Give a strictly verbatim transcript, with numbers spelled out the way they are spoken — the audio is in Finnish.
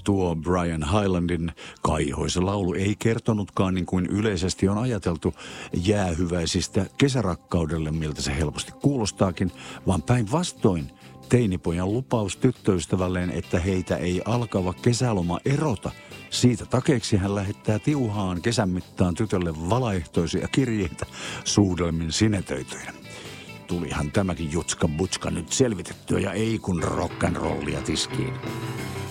tuo Brian Hylandin kaihoisa laulu ei kertonutkaan niin kuin yleisesti on ajateltu jäähyväisistä kesärakkaudelle, miltä se helposti kuulostaakin, vaan päinvastoin teinipojan lupaus tyttöystävälleen, että heitä ei alkava kesäloma erota. Siitä takeeksi hän lähettää tiuhaan kesän mittaan tytölle valaehtoisia kirjeitä suudelmin sinetöityinä. Tulihan tämäkin jutska butska nyt selvitettyä ja ei kun rock'n'rollia tiskiin.